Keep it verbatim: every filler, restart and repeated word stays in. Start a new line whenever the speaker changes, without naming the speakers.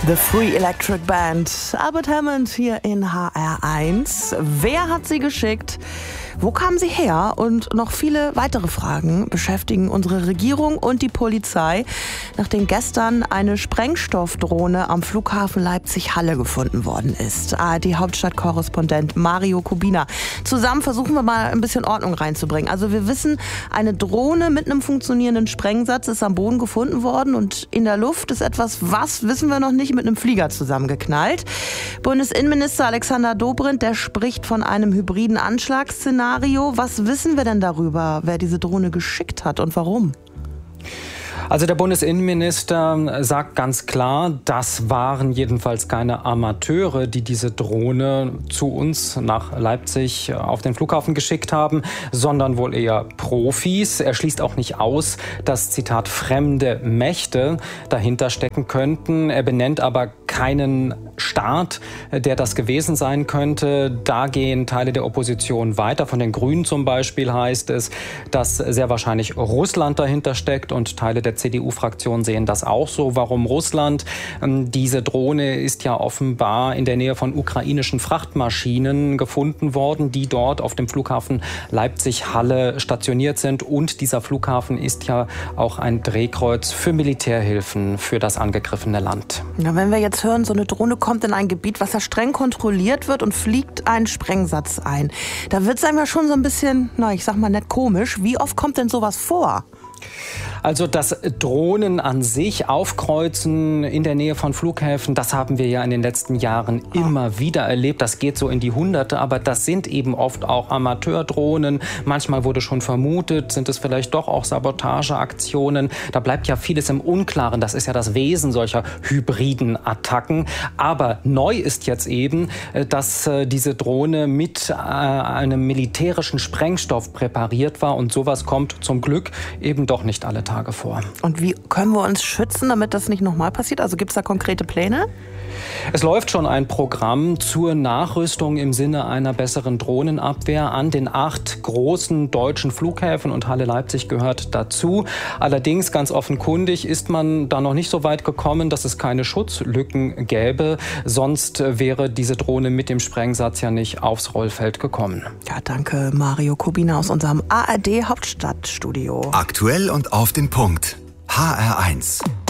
The Free Electric Band. Albert Hammond hier in H R eins. Wer hat sie geschickt? Wo kamen sie her? Und noch viele weitere Fragen beschäftigen unsere Regierung und die Polizei, nachdem gestern eine Sprengstoffdrohne am Flughafen Leipzig-Halle gefunden worden ist. A R D-Hauptstadtkorrespondent Mario Kubina. Zusammen versuchen wir mal ein bisschen Ordnung reinzubringen. Also wir wissen, eine Drohne mit einem funktionierenden Sprengsatz ist am Boden gefunden worden und in der Luft ist etwas, was wissen wir noch nicht, mit einem Flieger zusammengeknallt. Bundesinnenminister Alexander Dobrindt, der spricht von einem hybriden Anschlagsszenario. Was wissen wir denn darüber, wer diese Drohne geschickt hat und warum?
Also der Bundesinnenminister sagt ganz klar, das waren jedenfalls keine Amateure, die diese Drohne zu uns nach Leipzig auf den Flughafen geschickt haben, sondern wohl eher Profis. Er schließt auch nicht aus, dass, Zitat, fremde Mächte dahinter stecken könnten. Er benennt aber keinen Staat, der das gewesen sein könnte. Da gehen Teile der Opposition weiter. Von den Grünen zum Beispiel heißt es, dass sehr wahrscheinlich Russland dahinter steckt, und Teile der C D U-Fraktion sehen das auch so. Warum Russland? Diese Drohne ist ja offenbar in der Nähe von ukrainischen Frachtmaschinen gefunden worden, die dort auf dem Flughafen Leipzig-Halle stationiert sind. Und dieser Flughafen ist ja auch ein Drehkreuz für Militärhilfen für das angegriffene Land.
Ja, wenn wir jetzt hören, so eine Drohne kommt in ein Gebiet, was ja streng kontrolliert wird, und fliegt einen Sprengsatz ein, da wird es einem ja schon so ein bisschen, na, ich sag mal nicht komisch. Wie oft kommt denn sowas vor?
Also, dass Drohnen an sich aufkreuzen in der Nähe von Flughäfen, das haben wir ja in den letzten Jahren immer wieder erlebt. Das geht so in die Hunderte, aber das sind eben oft auch Amateurdrohnen. Manchmal wurde schon vermutet, sind es vielleicht doch auch Sabotageaktionen. Da bleibt ja vieles im Unklaren. Das ist ja das Wesen solcher hybriden Attacken. Aber neu ist jetzt eben, dass diese Drohne mit einem militärischen Sprengstoff präpariert war, und sowas kommt zum Glück eben doch nicht alle Tage vor.
Und wie können wir uns schützen, damit das nicht nochmal passiert? Also gibt es da konkrete Pläne?
Es läuft schon ein Programm zur Nachrüstung im Sinne einer besseren Drohnenabwehr an den acht großen deutschen Flughäfen, und Halle Leipzig gehört dazu. Allerdings, ganz offenkundig, ist man da noch nicht so weit gekommen, dass es keine Schutzlücken gäbe. Sonst wäre diese Drohne mit dem Sprengsatz ja nicht aufs Rollfeld gekommen.
Ja, danke Mario Kubina aus unserem A R D-Hauptstadtstudio.
Aktuell und auf den Punkt. H R eins.